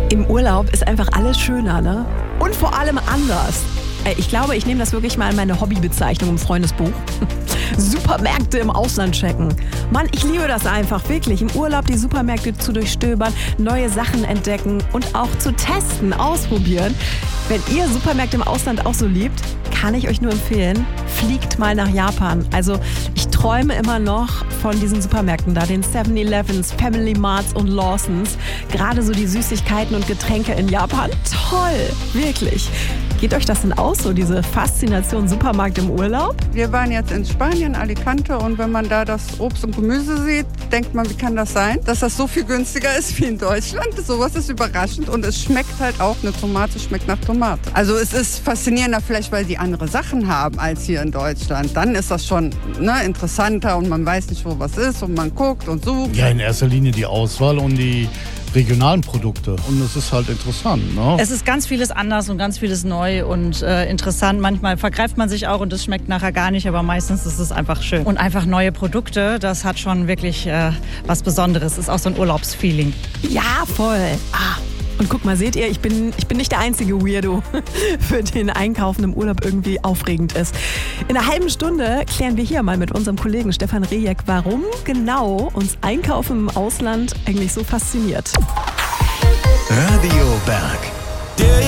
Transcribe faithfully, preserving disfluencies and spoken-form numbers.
Im Urlaub ist einfach alles schöner, ne? Und vor allem anders. Ich glaube, ich nehme das wirklich mal in meine Hobbybezeichnung im Freundesbuch. Supermärkte im Ausland checken. Mann, ich liebe das einfach, wirklich. Im Urlaub die Supermärkte zu durchstöbern, neue Sachen entdecken und auch zu testen, ausprobieren. Wenn ihr Supermärkte im Ausland auch so liebt, kann ich euch nur empfehlen, fliegt mal nach Japan. Also ich träume immer noch von diesen Supermärkten da, den seven elevens, Family Marts und Lawsons. Gerade so die Süßigkeiten und Getränke in Japan. Toll, wirklich. Geht euch das denn aus, so diese Faszination Supermarkt im Urlaub? Wir waren jetzt in Spanien, Alicante, und wenn man da das Obst und Gemüse sieht, denkt man, wie kann das sein, dass das so viel günstiger ist wie in Deutschland? Sowas ist überraschend und es schmeckt halt auch, eine Tomate schmeckt nach Tomate. Also es ist faszinierender vielleicht, weil sie andere Sachen haben als hier in Deutschland. Dann ist das schon ne, interessanter und man weiß nicht, wo was ist und man guckt und sucht. Ja, in erster Linie die Auswahl und die regionalen Produkte. Und es ist halt interessant. Ne? Es ist ganz vieles anders und ganz vieles neu und äh, interessant. Manchmal vergreift man sich auch und es schmeckt nachher gar nicht, aber meistens ist es einfach schön. Und einfach neue Produkte, das hat schon wirklich äh, was Besonderes. Ist auch so ein Urlaubsfeeling. Ja, voll. Ah. Und guck mal, seht ihr, ich bin, ich bin nicht der einzige Weirdo, für den Einkaufen im Urlaub irgendwie aufregend ist. In einer halben Stunde klären wir hier mal mit unserem Kollegen Stefan Rejek, warum genau uns Einkaufen im Ausland eigentlich so fasziniert. Radio Berg.